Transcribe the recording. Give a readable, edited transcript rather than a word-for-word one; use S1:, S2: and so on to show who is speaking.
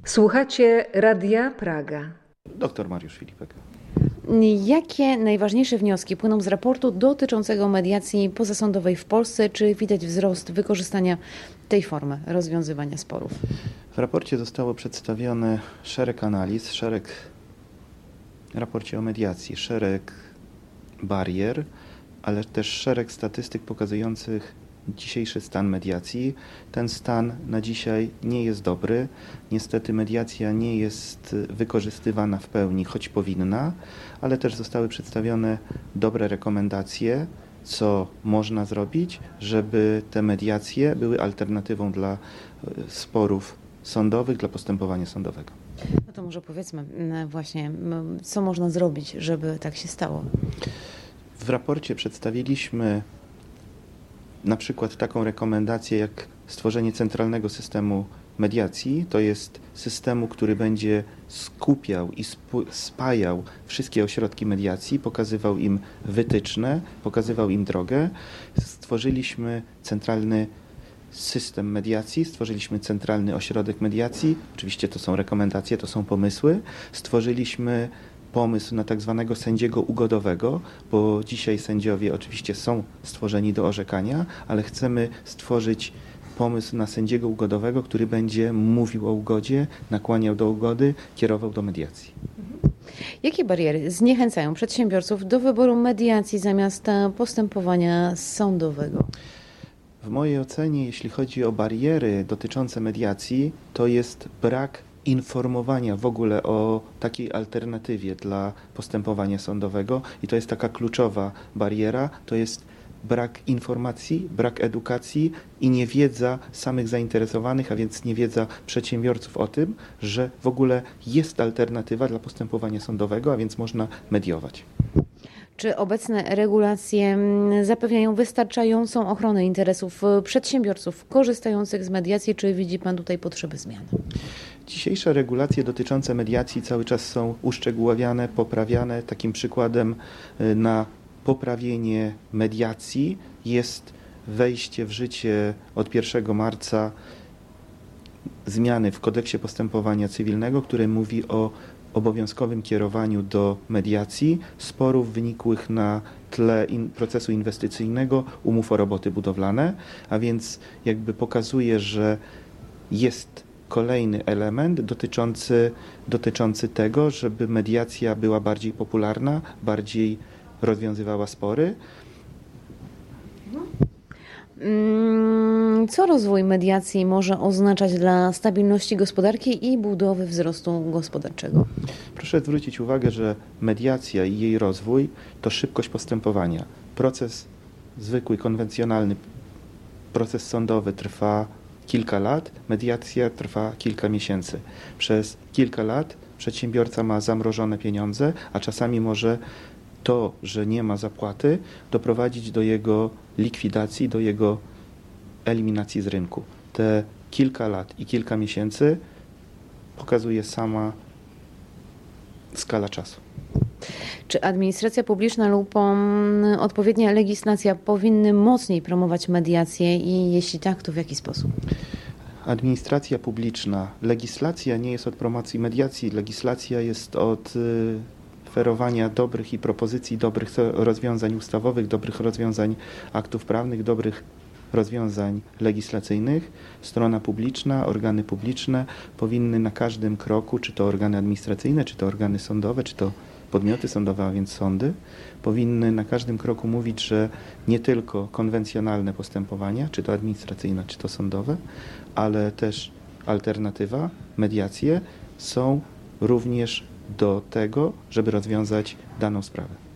S1: Słuchacie Radia Praga.
S2: Doktor Mariusz Filipek.
S3: Jakie najważniejsze wnioski płyną z raportu dotyczącego mediacji pozasądowej w Polsce? Czy widać wzrost wykorzystania tej formy rozwiązywania sporów?
S2: W raporcie zostało przedstawione szereg analiz, w raporcie o mediacji, szereg barier, ale też szereg statystyk pokazujących dzisiejszy stan mediacji. Ten stan na dzisiaj nie jest dobry. Niestety mediacja nie jest wykorzystywana w pełni, choć powinna, ale też zostały przedstawione dobre rekomendacje, co można zrobić, żeby te mediacje były alternatywą dla sporów sądowych, dla postępowania sądowego.
S3: No to może powiedzmy właśnie, co można zrobić, żeby tak się stało?
S2: W raporcie przedstawiliśmy na przykład taką rekomendację jak stworzenie centralnego systemu mediacji, to jest systemu, który będzie skupiał i spajał wszystkie ośrodki mediacji, pokazywał im wytyczne, pokazywał im drogę. Stworzyliśmy centralny system mediacji, stworzyliśmy centralny ośrodek mediacji, oczywiście to są rekomendacje, to są pomysły. Stworzyliśmy pomysł na tak zwanego sędziego ugodowego, bo dzisiaj sędziowie oczywiście są stworzeni do orzekania, ale chcemy stworzyć pomysł na sędziego ugodowego, który będzie mówił o ugodzie, nakłaniał do ugody, kierował do mediacji.
S3: Jakie bariery zniechęcają przedsiębiorców do wyboru mediacji zamiast postępowania sądowego?
S2: W mojej ocenie, jeśli chodzi o bariery dotyczące mediacji, to jest brak informowania w ogóle o takiej alternatywie dla postępowania sądowego i to jest taka kluczowa bariera, to jest brak informacji, brak edukacji i niewiedza samych zainteresowanych, a więc niewiedza przedsiębiorców o tym, że w ogóle jest alternatywa dla postępowania sądowego, a więc można mediować.
S3: Czy obecne regulacje zapewniają wystarczającą ochronę interesów przedsiębiorców korzystających z mediacji, czy widzi Pan tutaj potrzeby zmian?
S2: Dzisiejsze regulacje dotyczące mediacji cały czas są uszczegóławiane, poprawiane. Takim przykładem na poprawienie mediacji jest wejście w życie od 1 marca zmiany w Kodeksie Postępowania Cywilnego, które mówi o obowiązkowym kierowaniu do mediacji sporów wynikłych na tle procesu inwestycyjnego umów o roboty budowlane, a więc jakby pokazuje, że jest kolejny element dotyczący tego, żeby mediacja była bardziej popularna, bardziej rozwiązywała spory.
S3: Co rozwój mediacji może oznaczać dla stabilności gospodarki i budowy wzrostu gospodarczego?
S2: Proszę zwrócić uwagę, że mediacja i jej rozwój to szybkość postępowania. Proces zwykły, konwencjonalny, proces sądowy trwa kilka lat, mediacja trwa kilka miesięcy. Przez kilka lat przedsiębiorca ma zamrożone pieniądze, a czasami może to, że nie ma zapłaty, doprowadzić do jego likwidacji, do jego eliminacji z rynku. Te kilka lat i kilka miesięcy pokazuje sama skala czasu.
S3: Czy administracja publiczna lub odpowiednia legislacja powinny mocniej promować mediację i jeśli tak, to w jaki sposób?
S2: Administracja publiczna, legislacja nie jest od promocji mediacji, legislacja jest od oferowania dobrych i propozycji dobrych rozwiązań ustawowych, dobrych rozwiązań aktów prawnych, dobrych rozwiązań legislacyjnych. Strona publiczna, organy publiczne powinny na każdym kroku, czy to organy administracyjne, czy to organy sądowe, czy to podmioty sądowe, a więc sądy, powinny na każdym kroku mówić, że nie tylko konwencjonalne postępowania, czy to administracyjne, czy to sądowe, ale też alternatywa, mediacje są również do tego, żeby rozwiązać daną sprawę.